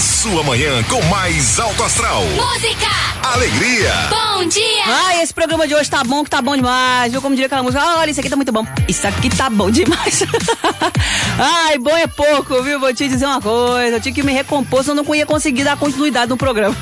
sua manhã com mais alto astral. Música, alegria, bom dia. Ai, esse programa de hoje tá bom, que tá bom demais. Viu como diria aquela música? Olha, isso aqui tá muito bom. Isso aqui tá bom demais. Ai, bom é pouco, viu? Vou te dizer uma coisa. Eu tinha que me recompor, senão eu não ia conseguir dar continuidade no programa.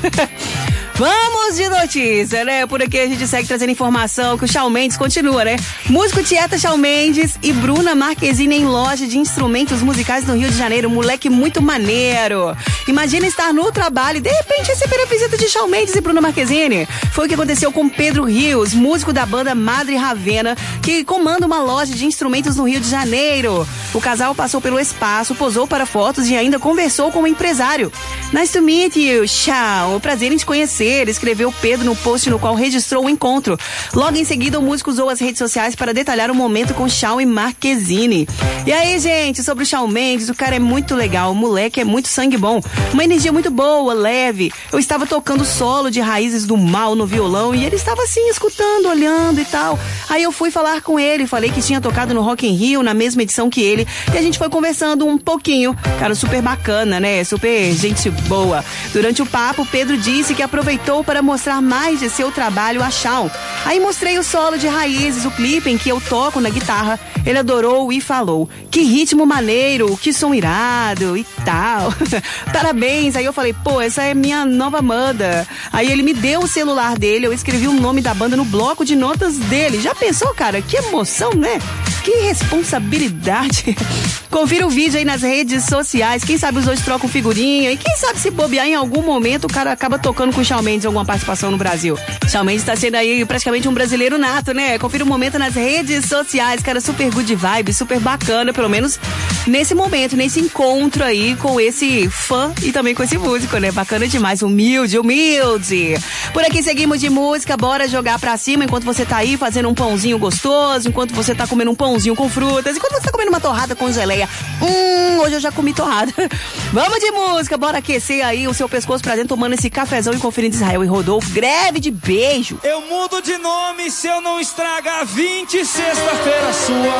Vamos de notícia, né? Por aqui a gente segue trazendo informação que o Shawn Mendes continua, né? Músico Tieta Shawn Mendes e Bruna Marquezine em loja de instrumentos musicais no Rio de Janeiro. Moleque muito maneiro. Imagina estar no trabalho e de repente receber a visita de Shawn Mendes e Bruna Marquezine. Foi o que aconteceu com Pedro Rios, músico da banda Madre Ravena, que comanda uma loja de instrumentos no Rio de Janeiro. O casal passou pelo espaço, posou para fotos e ainda conversou com o empresário. Nice to meet you, Shawn. Prazer em te conhecer, escreveu Pedro no post no qual registrou o encontro. Logo em seguida, o músico usou as redes sociais para detalhar o momento com Shawn e Marquezine. E aí, gente, sobre o Shawn Mendes, o cara é muito legal, o moleque é muito sangue bom, uma energia muito boa, leve. Eu estava tocando solo de Raízes do Mal no violão e ele estava assim, escutando, olhando e tal. Aí eu fui falar com ele, falei que tinha tocado no Rock in Rio, na mesma edição que ele, e a gente foi conversando um pouquinho. Cara, super bacana, né? Super gente boa. Durante o papo, Pedro disse que aproveitou para mostrar mais de seu trabalho a Shawn. Aí mostrei o solo de Raízes, o clipe em que eu toco na guitarra. Ele adorou e falou: que ritmo maneiro, que som irado e tal. Parabéns. Aí eu falei: pô, essa é minha nova banda. Aí ele me deu o celular dele, eu escrevi o nome da banda no bloco de notas dele. Já pensou, cara? Que emoção, né? Que responsabilidade. Confira o vídeo aí nas redes sociais. Quem sabe os dois trocam figurinha. E quem sabe se bobear em algum momento o cara acaba tocando com o Shawn Mendes alguma participação no Brasil. Shawn Mendes tá sendo aí praticamente um brasileiro nato, né? Confira o momento nas redes sociais. Cara, super good vibe, super bacana, pelo menos nesse momento, nesse encontro aí com esse fã e também com esse músico, né? Bacana demais, humilde. Por aqui seguimos de música, bora jogar pra cima enquanto você tá aí fazendo um pãozinho gostoso, enquanto você tá comendo um pãozinho com frutas, enquanto você tá comendo uma torrada com geleia. Hoje eu já comi torrada. Vamos de música, bora aquecer aí o seu pescoço pra dentro, tomando esse cafezão e conferindo Israel e Rodolfo. Greve de beijo. Eu mudo de nome se eu não estragar 20 sexta-feira sua.